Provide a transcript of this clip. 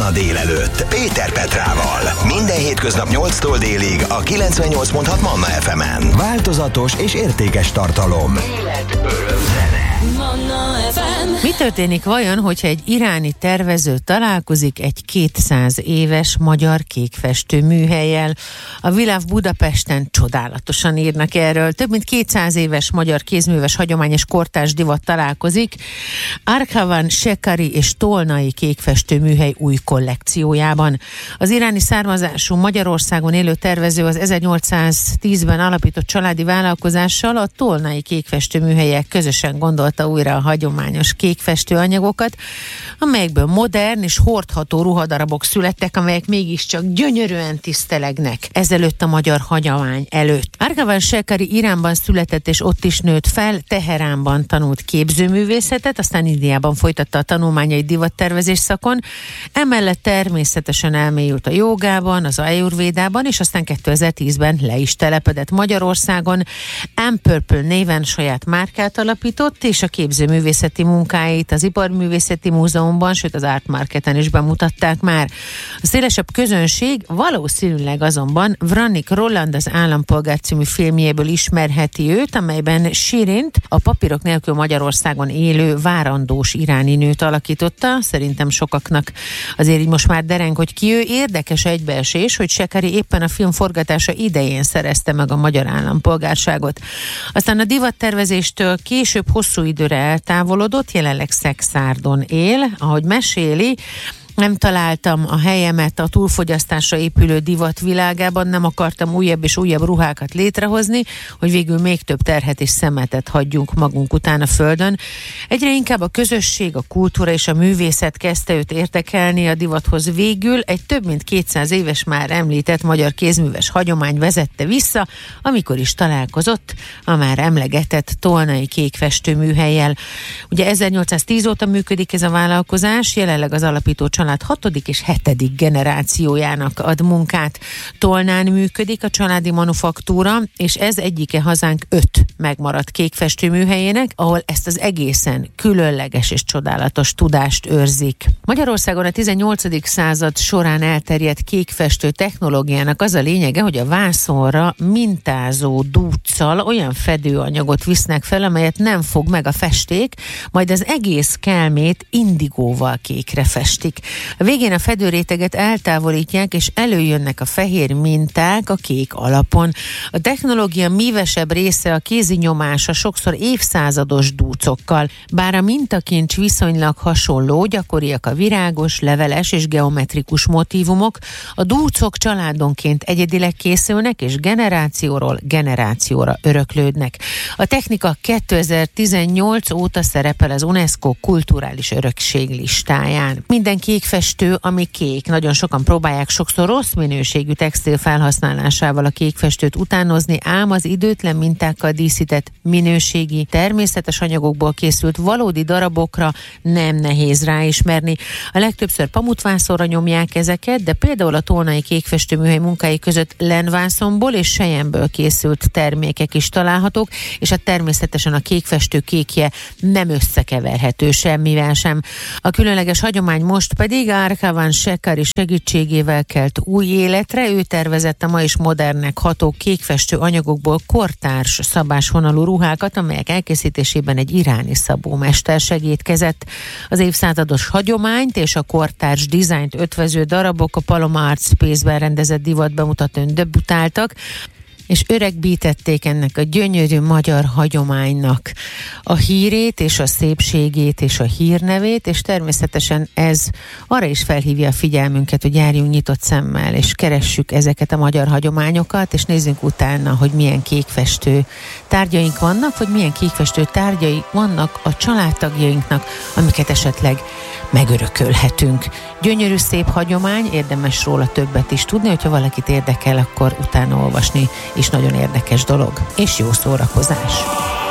Manna délelőtt Péter Petrával. Minden hétköznap 8-tól délig a 98.6 Manna FM-en. Változatos és értékes tartalom. Élet, öröm, zene. Manna FM. Mi történik vajon, hogyha egy iráni tervező találkozik egy 200 éves magyar kékfestő műhellyel? A Viláv Budapesten csodálatosan írnak erről. Több mint 200 éves magyar kézműves hagyomány és kortárs divat találkozik Arkavan Shekari és Tolnai kékfestő műhely új kollekciójában. Az iráni származású Magyarországon élő tervező az 1810-ben alapított családi vállalkozással, a Tolnai kékfestő műhellyel közösen gondolta újra a hagyományos kékfestő anyagokat, amelyekből modern és hordható ruhadarabok születtek, amelyek mégiscsak gyönyörűen tisztelegnek ezelőtt a magyar hagyomány előtt. Arkavan Shekari Iránban született és ott is nőtt fel, Teheránban tanult képzőművészetet, aztán Indiában folytatta a tanulmányai divattervezés szakon, emellett természetesen elmélyült a jogában, az ajurvédában, és aztán 2010-ben le is telepedett Magyarországon. Ampurple néven saját márkát alapított, és a képzőművészeti munkáit az Iparművészeti Múzeumban, sőt az Art Marketen is bemutatták már. A szélesebb közönség valószínűleg azonban Vranik Roland az Állampolgár című filmjéből ismerheti őt, amelyben Shirint, a papírok nélkül Magyarországon élő várandós iráni nőt alakította. Szerintem sokaknak azért így most már dereng, hogy ki ő. Érdekes egybeesés, hogy Shekari éppen a film forgatása idején szerezte meg a magyar állampolgárságot. Aztán a divattervezéstől később hosszú időre eltávolodott, jelenleg Szexárdon él, ahogy meséli. Nem találtam a helyemet a túlfogyasztásra épülő divat világában, nem akartam újabb és újabb ruhákat létrehozni, hogy végül még több terhet és szemetet hagyjunk magunk után a földön. Egyre inkább a közösség, a kultúra és a művészet kezdte őt érdekelni a divathoz. Végül egy több mint 200 éves már említett magyar kézműves hagyomány vezette vissza, amikor is találkozott a már emlegetett Tolnai kékfestő műhellyel. Ugye 1810 óta működik ez a vállalkozás, jelenleg az alapító család 6. és 7. generációjának ad munkát. Tolnán működik a családi manufaktúra, és ez egyike hazánk 5 megmaradt kékfestő műhelyének, ahol ezt az egészen különleges és csodálatos tudást őrzik. Magyarországon a 18. század során elterjedt kékfestő technológiának az a lényege, hogy a vászonra mintázó dúccal olyan fedőanyagot visznek fel, amelyet nem fog meg a festék, majd az egész kelmét indigóval kékre festik. A végén a fedőréteget eltávolítják, és előjönnek a fehér minták a kék alapon. A technológia mívesebb része a kézi nyomása, sokszor évszázados dúcokkal. Bár a mintakincs viszonylag hasonló, gyakoriak a virágos, leveles és geometrikus motívumok, a dúcok családonként egyedileg készülnek, és generációról generációra öröklődnek. A technika 2018 óta szerepel az UNESCO kulturális örökség listáján. Minden kékfestő, ami kék. Nagyon sokan próbálják sokszor rossz minőségű textil felhasználásával a kékfestőt utánozni, ám az időtlen mintákkal díszített, minőségi, természetes anyagokból készült valódi darabokra nem nehéz ráismerni. A legtöbbször pamutvászonra nyomják ezeket, de például a Tolnai kékfestő műhely munkái között lenvászonból és selyemből készült termékek is találhatók, és természetesen a kékfestő kékje nem összekeverhető semmivel sem. A különleges hagyomány most pedig Arkavan Shekari segítségével kelt új életre. Ő tervezett a ma is modernnek ható kékfestő anyagokból kortárs szabásvonalú ruhákat, amelyek elkészítésében egy iráni szabómester segítkezett. Az évszázados hagyományt és a kortárs dizájnt ötvöző darabok a Paloma Art Space-ben rendezett divatbemutatón debütáltak, és öregbítették ennek a gyönyörű magyar hagyománynak a hírét és a szépségét és a hírnevét, és természetesen ez arra is felhívja a figyelmünket, hogy járjunk nyitott szemmel, és keressük ezeket a magyar hagyományokat, és nézzünk utána, hogy milyen kékfestő tárgyaink vannak, vagy milyen kékfestő tárgyai vannak a családtagjainknak, amiket esetleg megörökölhetünk. Gyönyörű, szép hagyomány, érdemes róla többet is tudni, hogyha valakit érdekel, akkor utána olvasni is nagyon érdekes dolog, és jó szórakozás.